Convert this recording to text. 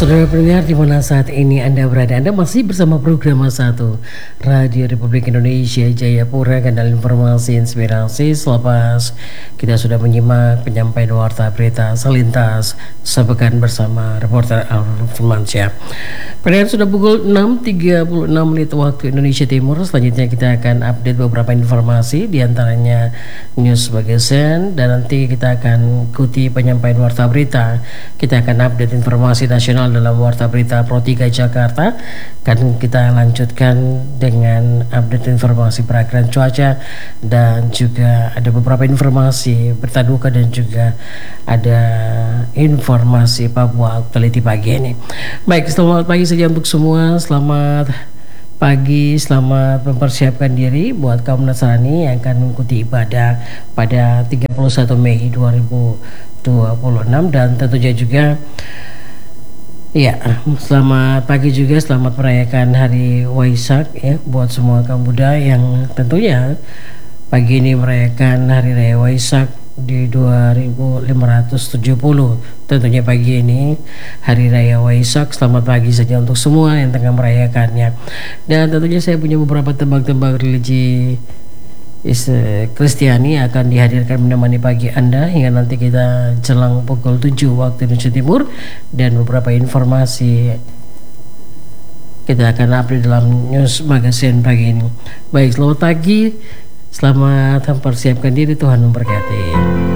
Saudara pendengar di mana saat ini Anda berada, Anda masih bersama program satu Radio Republik Indonesia Jayapura, kanal informasi inspirasi. Selepas kita sudah menyimak penyampaian warta berita selintas sepekan bersama reporter Alvin Firmansyah. Pendengar, sudah pukul 6.36 menit waktu Indonesia Timur. Selanjutnya kita akan update beberapa informasi, diantaranya news magazine, dan nanti kita akan ikuti penyampaian warta berita. Kita akan update informasi nasional dalam warta berita Pro 3 Jakarta. Kan kita lanjutkan dengan update informasi perakhiran cuaca, dan juga ada beberapa informasi berita duka, dan juga ada informasi Papua Aktuality pagi ini. Baik, selamat pagi saja untuk semua. Selamat pagi, selamat mempersiapkan diri buat kaum Nasrani yang akan mengikuti ibadah pada 31 Mei 2026, dan tentunya juga ya, selamat pagi juga, selamat merayakan Hari Waisak ya buat semua kaum Buddha yang tentunya pagi ini merayakan Hari Raya Waisak di 2570. Tentunya pagi ini Hari Raya Waisak. Selamat pagi saja untuk semua yang tengah merayakannya. Dan tentunya saya punya beberapa tembang-tembang religi Kristiani akan dihadirkan menemani pagi Anda hingga nanti kita jelang pukul 7 waktu Indonesia Timur, dan beberapa informasi kita akan update dalam news magazine pagi ini. Baik, selamat pagi, selamat mempersiapkan diri, Tuhan memberkati.